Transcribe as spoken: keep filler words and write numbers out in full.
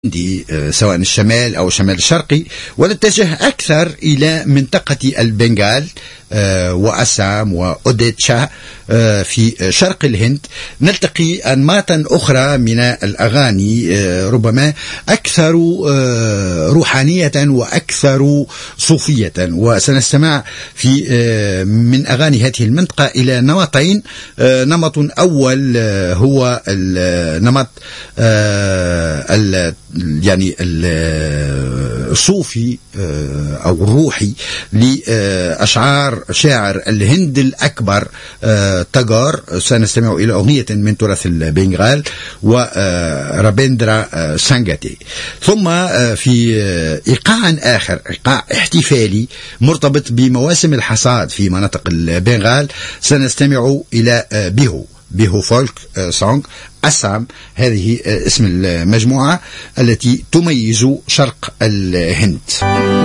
دي سواء الشمال أو الشمال الشرقي، ونتجه أكثر إلى منطقة البنغال وأسام وأوديتشا في شرق الهند. نلتقي أنماطا أخرى من الأغاني ربما أكثر روحانية وأكثر صوفية، وسنستمع في من أغاني هذه المنطقة إلى نمطين. نمط أول هو النمط يعني الصوفي أو الروحي لأشعار شاعر الهند الأكبر تاغور. سنستمع إلى أغنية من تراث البنغال ورابيندرا سانغاتي. ثم في إيقاع آخر، إيقاع احتفالي مرتبط بمواسم الحصاد في مناطق البنغال، سنستمع إلى بيهو بيهو فولك سونغ أسام. هذه اسم المجموعة التي تميز شرق الهند.